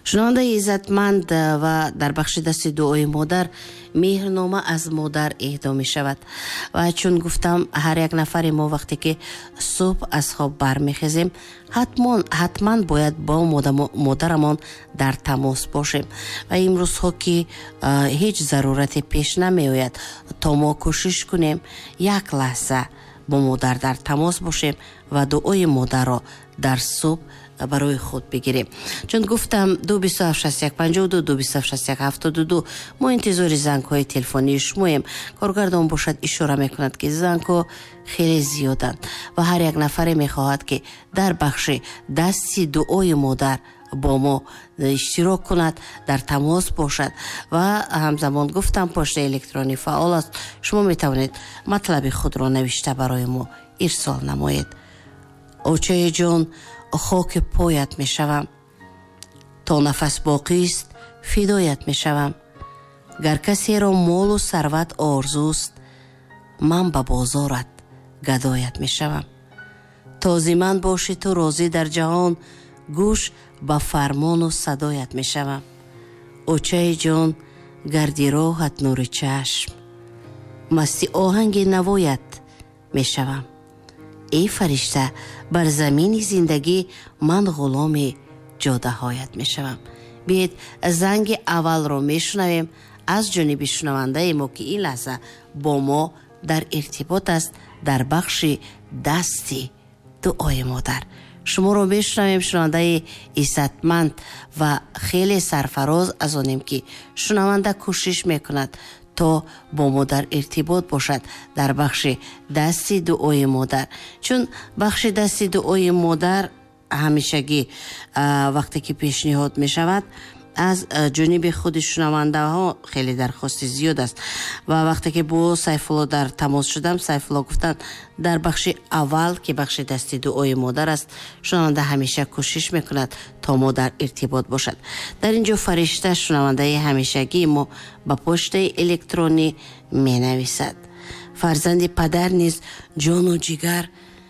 шунавандаи иззатманд ва дар бахши дасти дуои модар меҳрнома аз модар эҳдо мешавад ва чун гуфтам ҳар як нафари мо вақте ки субҳ аз хоб бармехезем ҳатман бояд бо модарамон дар тамос бошем ва имрӯзҳо ки ҳеҷ зарурате пеш намеояд то мо кӯшиш кунем як лаҳза бо модар дар тамос бошем ва дуои модарро дар субҳ барои худ бигирем. чун гуфтам 2276152 2276172 мо интизори зангҳои телефонии шумоем. коргардон бошад ишора мекунад ки зангҳо хеле зиёданд ва ҳар як нафаре мехоҳад ки дар бахши дасти дуои модар бо мо иштирок кунад, дар тамос бошад ва ҳамзамон гуфтам почтаи электронӣ фаъол аст. шумо метавонед матлаби худро навишта барои мо ирсол намоед. очаи ҷон, خاک پایت می شوم تا نفس باقی است فدایت می شوم. گر کسی را مال و ثروت آرزوست من به بازارت گدایت می شوم. تا زیمن باشی تو راضی در جهان گوش به فرمان و صدایت می شوم. اوچه جان گردی راحت نور چشم مستی آهنگ نوایت می شوم. ای فرشته بر زمین زندگی من غلام جاده‌هایت میشوم. بیاید زنگ اول رو میشنویم از جانب شنونده ما که این لحظه با ما در ارتباط است در بخش دستی دعای مادر. شما رو میشنویم شنونده عزتمند و خیلی سرفراز از آنیم که شنونده کوشش میکند تا با مادر ارتباط باشد در بخش دستی دعای مادر. چون بخش دستی دعای مادر همیشگی وقتی که پیشنهاد می شود از جانب خود شنونده ها خیلی درخواست زیاد است و وقتی که با سیفالله در تماس شدم سیفالله گفتن در بخش اول که بخش دستی دعای مادر است شنونده همیشه کوشش میکند تا مادر ارتباط باشد. در اینجا فرشته شنونده همیشگی ما با پشت الکترونی می نویسد. فرزند پدر نیز جان و جگر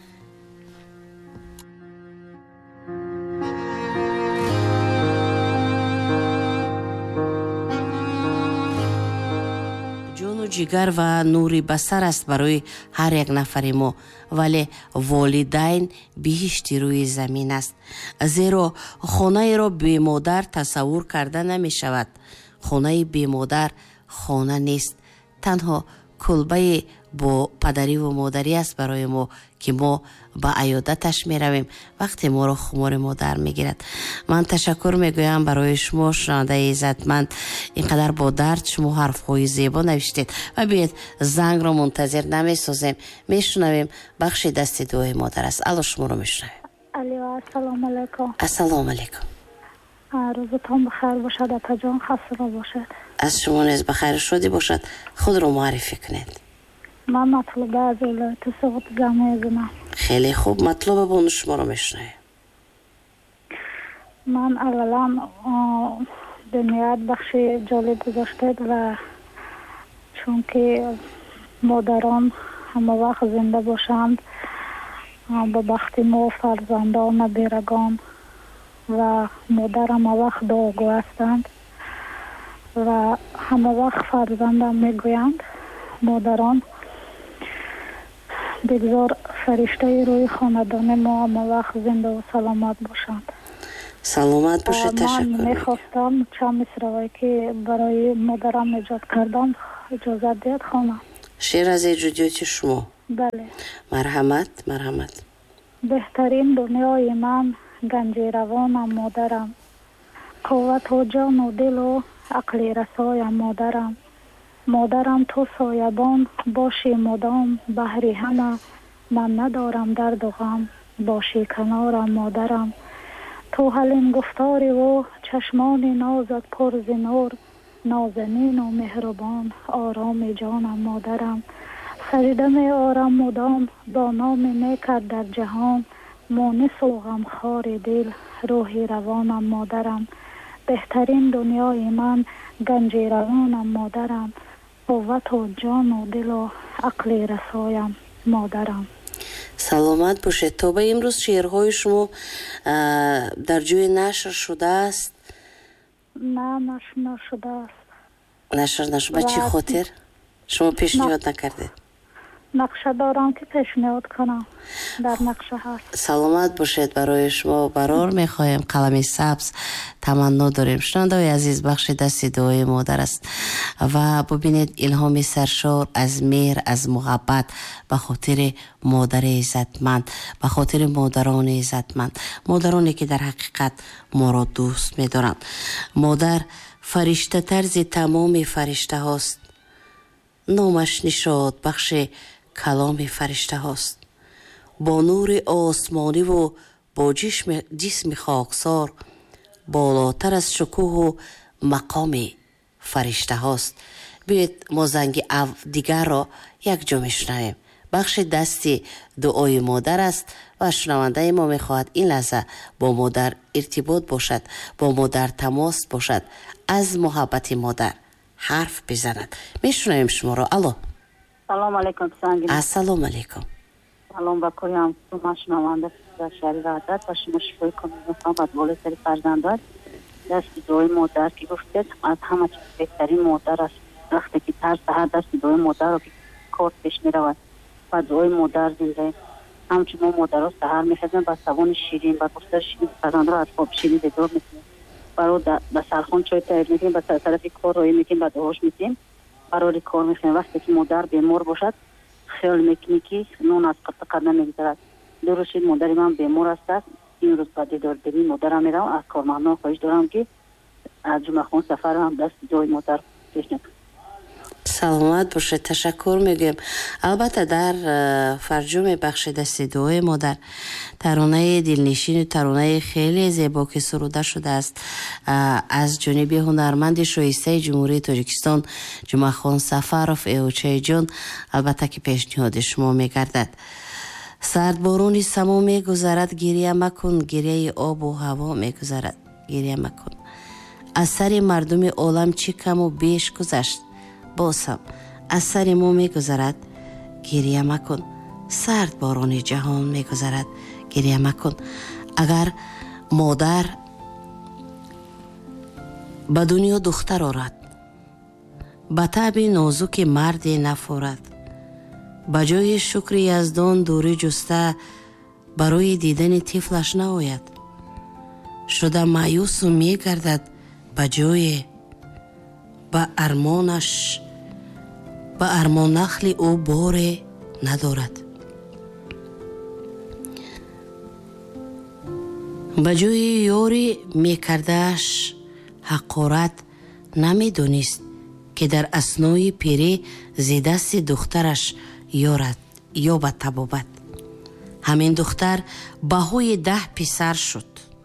جگر و نوری بسر است برای هر یک نفر ما ولی والدین بهشتی روی زمین است زیرا خانه را بی مادر تصور کرده نمی شود. خانه بی مادر خانه نیست، تنها کلبه با پدری و مادری است برای ما که ما با عیادتش می رویم وقتی ما رو خمار مادر می گیرد. من تشکر می گویم برای شما شنونده عزتمند، اینقدر با درد شما حرف های زیبا نوشتید و بیاید زنگ رو منتظر نمی سازیم، می شنویم بخش دست دعای مادر است. الو شما رو می شنویم. السلام علیکم. السلام علیکم. روزتون بخیر باشد. اتا جان خسته باشد. از شما نیز بخیر شدی باشد. خود رو معرفی کنید. من مطلوبه از ولایت سقوط جامعه زنم. خیلی خوب، مطلوبه بون شما رو میشنویم. من اولا دنیات بخش جالب گذاشتید و چون که مادران همه وقت زنده باشند با بخت ما فرزندان بیرگان و مادر همه وقت دعاگو هستند و همه وقت فرزندان میگویند مادران بگذار فرشته روی خاندان ما همه وقت زنده و سلامت باشند. سلامت باشید. تشکر. من میخواستم چند مصرعی که برای مادرم ایجاد کردم اجازه دید خانم. شعر از ایجادیات شما؟ بله. مرحمت. بهترین دنیای من گنجی روانم مادرم، قوت و جان و دل و عقل رسایم مادرم. مادرم تو سایبان باشی مدام بحری همه من ندارم درد و غم باشی کنارم مادرم. تو حلیم گفتاری و چشمان نازت پر ز نور نازنین و مهربان آرام جانم مادرم. سجده می آرم مدام با نام نیکت در جهان مونس و غمخوار دل روحی روانم مادرم. بهترین دنیای من گنجی روانم مادرم، قوت و جان و دل و عقل رسایم مادرم. سلامت باشید. تا به امروز شعرهای شما در جای نشر شده است نه نشده است. نشد به چی خاطر شما پیشنهاد نکردید؟ نقشه دارم که پیشنهاد کنم. در نقشه هست. سلامت باشید. برای شما برار میخوایم قلم سبز تمنا داریم. شنونده‌های عزیز، بخش دست دعای مادر است و ببینید الهام سرشار از مهر، از محبت به خاطر مادر عزتمند، به خاطر مادران عزتمند، مادرانی که در حقیقت ما را دوست می‌دارند. مادر فرشته طرز تمام فرشته هاست. نامش نشاد بخش کلام فرشته هاست. با نور آسمانی و با جسم خاکسار بالاتر از شکوه و مقام فرشته هاست. بیایید ما زنگ دیگر را یک جا میشنویم. بخش دستی دعای مادر است و شنونده ما میخواهد این لحظه با مادر ارتباط باشد، با مادر تماس باشد، از محبت مادر حرف بزند. میشنویم شما را. الو. سلام علیکم سنگین. السلام علیکم. سلام با کویم شما شنونده در شهر عادت و شما شکوی کنید محمد والد سری فرزندات. دست دعای مادر که گفتید از همه چیز بهترین مادر است. وقتی که هر سحر دست دعای مادر رو که کار پیش می رود و دعای مادر زنده همچون ما مادر ها سحر می خیزن با سوان شیرین با گفتر شیرین فرزند را از خواب شیرین دیدار میکنیم. برای به سرخون چای تایر میکنیم، به طرف کار روی میکنیم، به دعاش میکنیم، برای کار میکنیم. وقتی که مادر بیمار باشد خیال میکنی که نون از قدم نمیگذرد. درست مادر من بیمار است. این روز با دیدار ببین مادرم میرم. از کارمندان خواهش دارم که از جمعه خون سفر هم دست دعای مادر پیشنهاد. سلامت باشه. تشکر میگم. البته در فرجام بخش دست دعای مادر ترانه دلنشین و ترانه خیلی زیبا که سروده شده است از جانب هنرمند شایسته جمهوری تاجیکستان جمعه خان سفروف ایوچه جان، البته که پیشنهاد شما میگردد. سرد بارون سما میگذرد گریه مکن، گریه آب و هوا میگذرد گریه مکن. از سر مردم عالم چی کم و بیش گذشت، باسم از سر ما میگذرد گریه مکن. سرد باران جهان میگذرد گریه مکن. اگر مادر به دنیا دختر آرد، به طبع نازک مرد نفارد، به جای شکر یزدان دوری جسته برای دیدن طفلش نآید، شده مایوس و میگردد به جای به ارمانش، به ارمان نخل او بار ندارد. به جای یاری میکردش حقارت نمیدونست که در اثنای پیری زی دست دخترش یارد یا به طبابت. همین دختر بهای 10 پسر شد.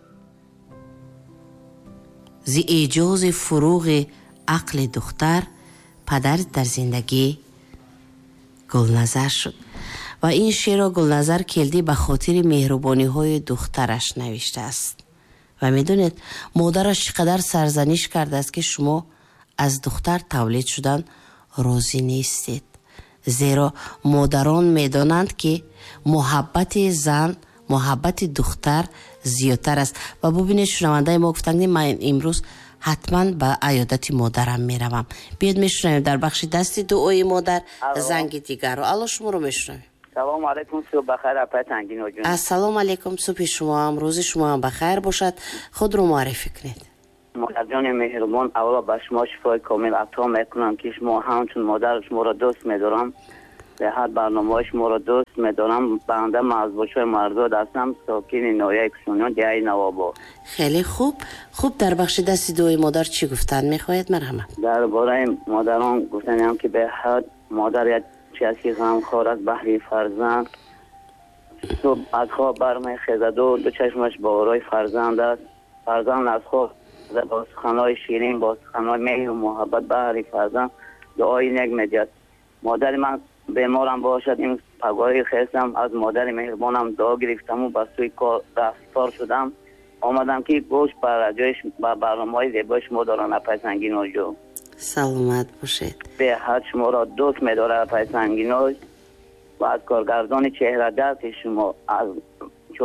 زی اجاز فروغ عقل دختر پدر در زندگی گلنظر شد و این شعر را گلنظر کلدی به خاطر مهربانی های دخترش نوشته است. و میدونید مادرش چقدر سرزنش کرده است که شما از دختر تولید شدن راضی نیستید، زیرا مادران میدانند که محبت زن محبت دختر زیادتر است. و ببینید شنونده ما گفتند من امروز حتما به عیادت مادرم میروم. بیاد میشنویم در بخش دست دعای مادر زنگ دیگر رو. الله شما رو میشنویم. سلام علیکم. صبح بخیر اپای تنگین جون. السلام علیکم. صبح شما هم روز شما هم بخیر باشد. خود رو معرفی کنید. مادر جان مهربان، اولا به شما شفای کامل عطا میکنم که شما همچون مادر شما را دوست میدارم، به هر برنامه شما را دوست میدارم. بنده مزبوشای مرداد هستم، ساکن نایه کشونیان دیای نوابا. خیلی خوب. در بخش دست دعای مادر چی گفتن میخواید؟ مرحمت. درباره مادران گفتنم که به هر مادر یک چیزی غمخوار از بحری فرزند صبح از خواب برمیخیزد و دو چشمش با آرای فرزند است. فرزند از خواب با سخنهای شیرین، با سخنهای مهر و محبت بحری فرزند دعای نگ میدید. مادر من بیمارم باشد، این پگاهی خستم از مادر مهربانم دعا گرفتم و به سوی کار رفتار شدم. آمدم که گوش بر جایش با برنامه‌های زیبای شما دارن اپای سنگین آجو. سلامت باشید. به حد شما را دوست می‌داره اپای سنگین آج و از کارگردان چهره دست شما، از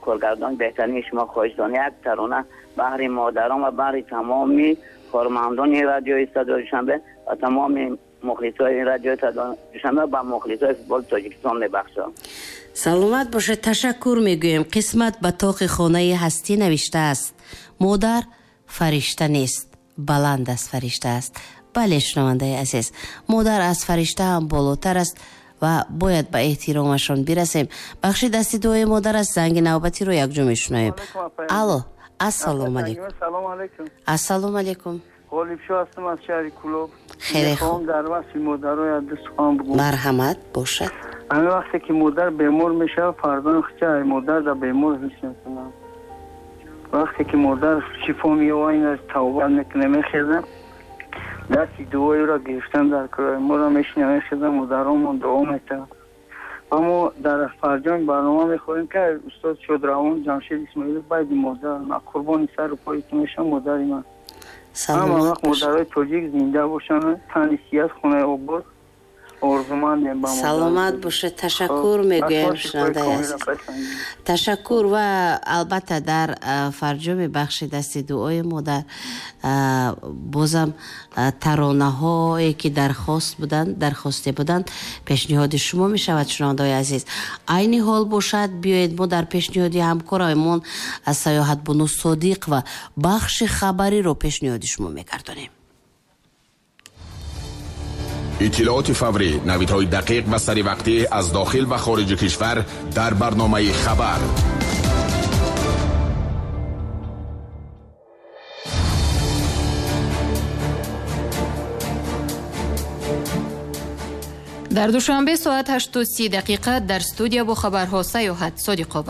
کارگردان بهترین شما خواهشان یک ترانه بهر مادران و بهر تمامی کارمندان رادیوی صدای دوشنبه و تمام مخلصای رادیوی صدای دوشنبه و مخلصای فوتبال تاجیکستان میبخشم. سلامت باشه. تشکر میگویم. قسمت به طاق خانه هستی نوشته است. مادر فرشته نیست، بلند است فرشته است. بله شنونده عزیز، مادر از فرشته هم بالاتر است و باید به احترامشان برسیم. بخش دستی دوی مادر است. زنگ نوبتی رو یک جا میشنویم. الو، السلام علیکم. سلام علیکم. السلام علیکم. غالب شو هستم از شهر کلوب. خیلی خوب. در وصف مادر رو دست خواهم بگم. مرحمت باشد. همه وقتی که مادر بیمار میشه فرزند خچه مادر در بیمار حس میکنم. وقتی که مادر شفا میوه این از توبه نکنه میخیزم دستی دوایی را گرفتن در کرای ما را میشنه میخیزم مادرامون دعا میتنم. اما در فرجان برنامه میخوریم که استاد شدروان جمشید اسماعیل باید مادر من قربانی سر و پایی که میشم مادری من. اما وقت مادرهای توجیک زنده باشن تنیسیت خونه عبور آرزومندیم با مادر. سلامت باشه. تشکر میگویم شنونده عزیز. تشکر و البته در فرجام بخش دست دعای مادر بازم ترانه هایی که درخواسته بودند پیشنهاد شما می شود شنونده عزیز. عین حال باشد بیایید ما در پیشنهادی همکارایمون از سیاحت بانو صادق و بخش خبری رو پیشنهاد شما می‌گردانیم. اطلاعات فوری، نویدهای دقیق و سری وقتی از داخل و خارج کشور در برنامه خبر. در دوشنبه ساعت 8:30 در استودیو با خبرها سیاحت صادق‌آوا.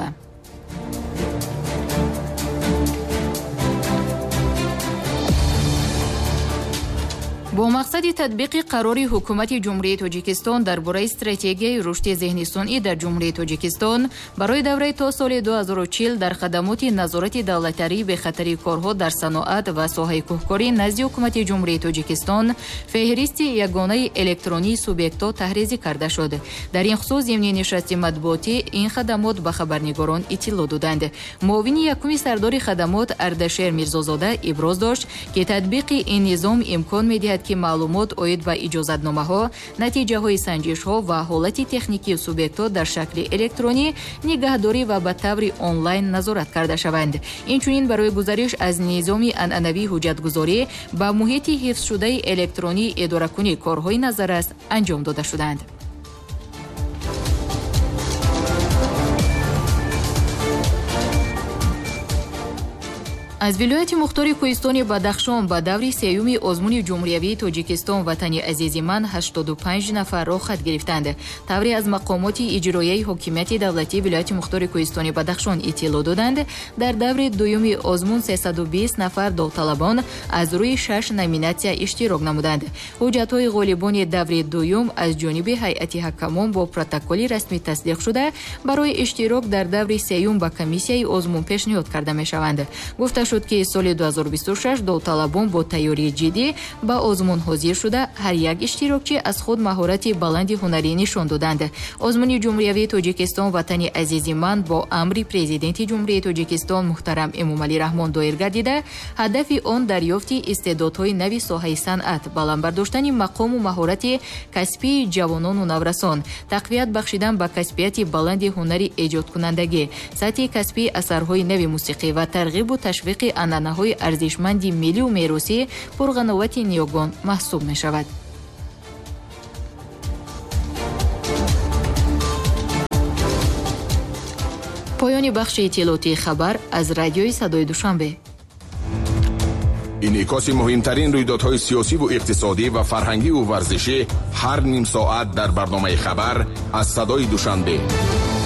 با مقصد تطبیق قرار حکومت جمهوری تاجیکستان درباره استراتژی رشد ذهنی صنعی در جمهوری تاجیکستان برای دوره تا سال 2040 در خدمات نظارت دولتی به خطر کارها در صنعت و ساحه کهکاری نزد حکومت جمهوری تاجیکستان فهرست یگانه الکترونی سوبیکت‌ها تحریز کرده شد. در این خصوص ضمن نشست مطبوعاتی این خدمات به خبرنگاران اطلاع دادند. معاون یکم سردار خدمات اردشیر میرزازاده ابراز داشت که تطبیق این نظام امکان می‌دهد که معلومات اوید به اجازتنامه‌ها، نتیجه‌های سنجش‌ها و حالت تکنیکی سوبیکت‌ها در شکل الکترونی نگهداری و به طور آنلاین نظارت کرده شوند. اینچنین برای گزارش از نظام عنعنوی حجت‌گذاری به محیط حفظ شده الکترونی اداره‌کنی کارهای نظارت انجام داده شدند. از ولایت مختار کوهستان بدخشان به دور سیوم آزمون جمهوری تاجیکستان وطنی عزیز من 85 نفر را خط گرفتند. طوری از مقامات اجرایی حکومت دولتی ولایت مختار کوهستان بدخشان اطلاع دادند در دور دوم آزمون 320 نفر داوطلبان از روی 6 نامیناسیا اشتراک نمودند. حجت‌های غالبان دور دوم از جانب هیئت حکامان با پروتکل رسمی تصدیق شده برای اشتراک در دور سیوم به کمیسیای آزمون پیشنهاد کرده می‌شوند. گفته شد که سال 2026 داوطلبان با تیاری جدی به آزمون حاضر شده هر یک اشتراکچی از خود مهارت بلند هنری نشان دادند. آزمون جمهوری تاجیکستان وطن عزیز من با امر پرزیدنت جمهوری تاجیکستان محترم امامعلی رحمان دایر گردیده هدف آن دریافت استعدادهای نوی ساحه صنعت، بلند برداشتن مقام و مهارت کسبی جوانان و نورسان، تقویت بخشیدن به کسبیت بلند هنری ایجاد کنندگی، سطح کسبی اثرهای نوی موسیقی و ترغیب و تشویق عنعنه‌های ارزشمند ملی و میراثی پرقنوات نیوگان محسوب می شود. پایان بخش اطلاعاتی خبر از رادیوی صدای دوشنبه. انعکاس مهمترین رویدادهای سیاسی و اقتصادی و فرهنگی و ورزشی هر نیم ساعت در برنامه خبر از صدای دوشنبه.